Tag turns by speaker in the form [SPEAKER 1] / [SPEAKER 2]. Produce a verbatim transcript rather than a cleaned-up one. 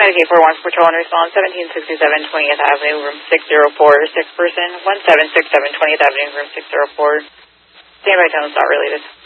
[SPEAKER 1] Medicaid four one Patrol and Response, seventeen sixty-seven twentieth Avenue, room six oh four, sick person, one seven six seven twentieth Avenue, room six oh four. Standby tone is not related.